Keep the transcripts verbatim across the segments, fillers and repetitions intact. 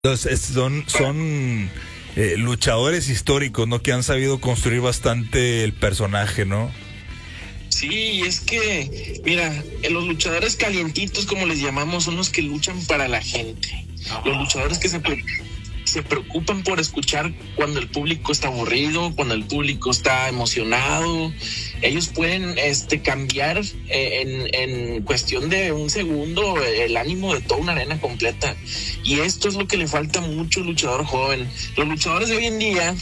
Entonces, son son eh, luchadores históricos, ¿no? Que han sabido construir bastante el personaje, ¿no? Sí, es que, mira, los luchadores calientitos, como les llamamos, son los que luchan para la gente. Los luchadores que se, pre- se preocupan por escuchar cuando el público está aburrido, cuando el público está emocionado. Ellos pueden este, cambiar eh, en, en cuestión de un segundo el ánimo de toda una arena completa. Y esto es lo que le falta mucho al luchador joven. Los luchadores de hoy en día,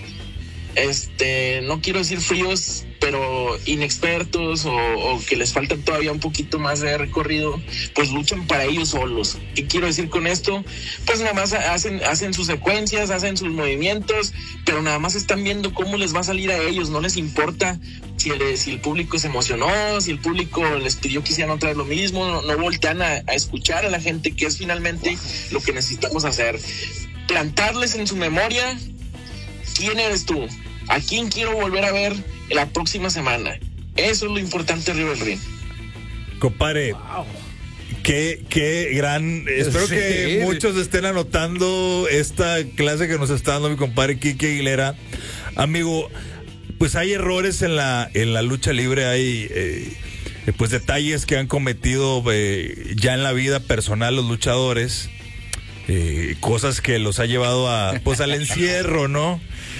este, no quiero decir fríos, pero inexpertos o, o que les falta todavía un poquito más de recorrido, pues luchan para ellos solos. ¿Qué quiero decir con esto? Pues nada más hacen, hacen sus secuencias, hacen sus movimientos, pero nada más están viendo cómo les va a salir a ellos. No les importa si el, si el público se emocionó, si el público les pidió que hicieran otra vez lo mismo. No, no voltean a, a escuchar a la gente, que es finalmente lo que necesitamos hacer. Plantarles en su memoria quién eres tú, a quién quiero volver a ver la próxima semana. Eso es lo importante arriba del ring. Compadre, wow. qué, qué gran... Espero sí. que muchos estén anotando esta clase que nos está dando mi compadre Kike Aguilera. Amigo, pues hay errores en la, en la lucha libre, hay eh, pues detalles que han cometido eh, ya en la vida personal los luchadores, eh, cosas que los ha llevado a pues al encierro, ¿no?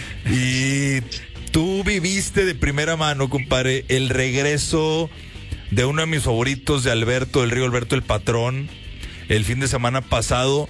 Y tú viviste de primera mano, compadre, el regreso de uno de mis favoritos, de Alberto del Río, Alberto el Patrón, el fin de semana pasado.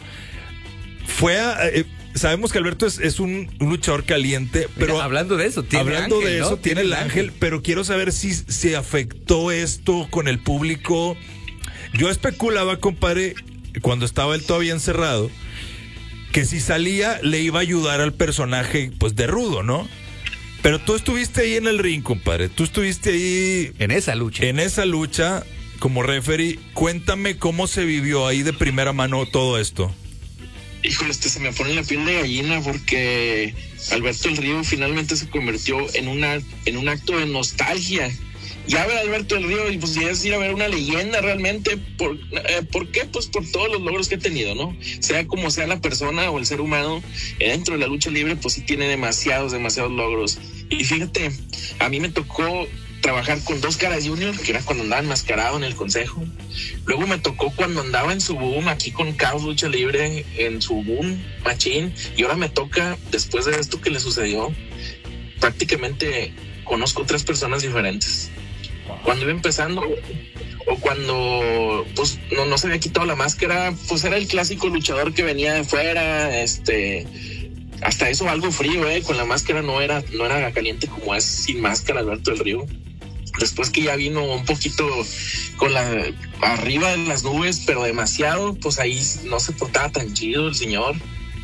Fue a, eh, sabemos que Alberto es, es un, un luchador caliente, pero mira, hablando de eso, tiene hablando ángel, de eso, ¿no? tiene el ángel, ángel, pero quiero saber si se afectó esto con el público. Yo especulaba, compadre, cuando estaba él todavía encerrado, que si salía le iba a ayudar al personaje pues de rudo, ¿no? Pero tú estuviste ahí en el ring, compadre. Tú estuviste ahí en esa lucha. En esa lucha como referee. Cuéntame cómo se vivió ahí de primera mano todo esto. Híjole, este se me pone la piel de gallina porque Alberto del Río finalmente se convirtió en una en un acto de nostalgia. Ya ver a Alberto del Río y pues ya es ir a ver una leyenda realmente. ¿Por, eh, ¿por qué? Pues por todos los logros que ha tenido, ¿no? Sea como sea la persona o el ser humano, eh, dentro de la lucha libre, pues sí tiene demasiados, demasiados logros. Y fíjate, a mí me tocó trabajar con Dos Caras Junior, que era cuando andaba enmascarado en el consejo. Luego me tocó cuando andaba en su boom aquí con Caos Lucha Libre, en su boom machín. Y ahora me toca, después de esto que le sucedió, prácticamente conozco tres personas diferentes. Cuando iba empezando o cuando pues no, no se había quitado la máscara, pues era el clásico luchador que venía de fuera, este, hasta eso algo frío, eh, con la máscara no era, no era caliente como es sin máscara Alberto del Río. Después que ya vino un poquito con la arriba de las nubes, pero demasiado, pues ahí no se portaba tan chido el señor,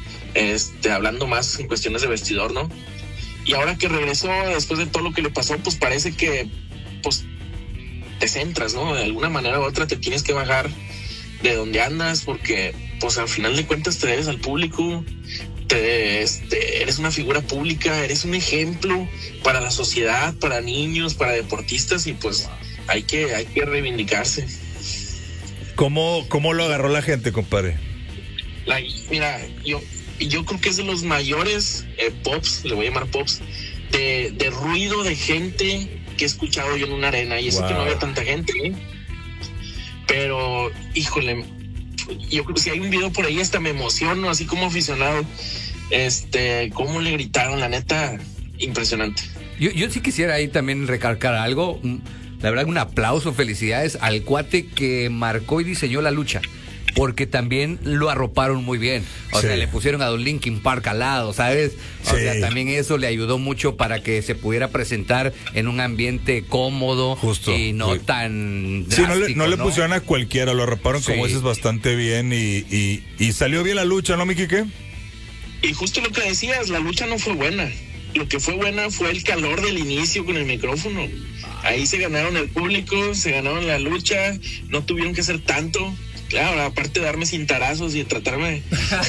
este, hablando más en cuestiones de vestidor, ¿no? Y ahora que regresó, después de todo lo que le pasó, pues parece que pues te centras, ¿no? De alguna manera u otra te tienes que bajar de donde andas, porque pues al final de cuentas te debes al público, te, este, eres una figura pública, eres un ejemplo para la sociedad, para niños, para deportistas, y pues hay que, hay que reivindicarse. ¿Cómo, cómo lo agarró la gente, compadre? La, mira, yo, yo creo que es de los mayores eh, pops, le voy a llamar pops, de, de ruido de gente que he escuchado yo en una arena, y eso wow. Que no había tanta gente, ¿eh? Pero híjole, yo creo que si hay un video por ahí hasta me emociono, así como aficionado, este, cómo le gritaron, la neta, impresionante. Yo, yo sí quisiera ahí también recalcar algo, la verdad, un aplauso, felicidades al cuate que marcó y diseñó la lucha, porque también lo arroparon muy bien. O sí. sea, le pusieron a Don Linkin Park al lado, ¿sabes? O sí. sea, también eso le ayudó mucho para que se pudiera presentar en un ambiente cómodo. Justo. Y no sí. tan drástico, sí, no le, no, ¿no? le pusieron a cualquiera, lo arroparon sí. como dices bastante bien y, y, y salió bien la lucha, ¿no, mi Quique? Y justo lo que decías, la lucha no fue buena. Lo que fue buena fue el calor del inicio con el micrófono. Ahí se ganaron el público, se ganaron la lucha, no tuvieron que hacer tanto. Claro, aparte de darme cintarazos y de tratarme.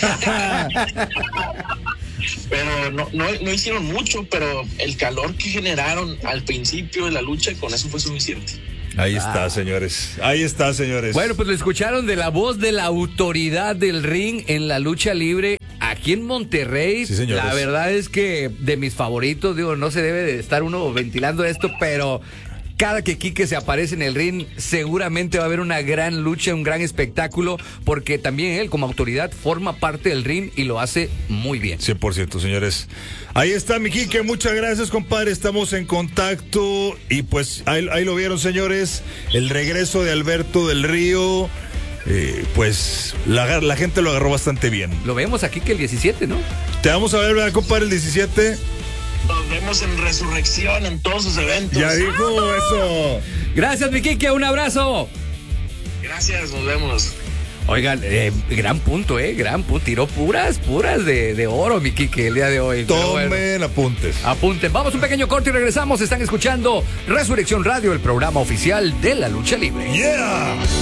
Pero no, no, no hicieron mucho, pero el calor que generaron al principio de la lucha, con eso fue suficiente. Ahí está, ah. señores. Ahí está, señores. Bueno, pues lo escucharon de la voz de la autoridad del ring en la lucha libre aquí en Monterrey. Sí, señores. La verdad es que de mis favoritos, digo, no se debe de estar uno ventilando esto, pero cada que Quique se aparece en el ring, seguramente va a haber una gran lucha, un gran espectáculo, porque también él, como autoridad, forma parte del ring y lo hace muy bien. cien por ciento, señores. Ahí está, mi Quique. Muchas gracias, compadre. Estamos en contacto. Y pues ahí, ahí lo vieron, señores. El regreso de Alberto del Río. Eh, pues la, la gente lo agarró bastante bien. Lo vemos aquí que el diecisiete, ¿no? Te vamos a ver, ¿verdad, compadre? El diecisiete. Nos vemos en Resurrección, en todos sus eventos. Ya dijo eso. Gracias, mi Quique, un abrazo. Gracias, nos vemos. Oigan, eh, gran punto, ¿eh? Gran punto. Tiró puras, puras de, de oro, mi Quique, el día de hoy. Tomen bueno, apuntes. Apunten. Vamos un pequeño corte y regresamos. Están escuchando Resurrección Radio, el programa oficial de la lucha libre. ¡Yeah!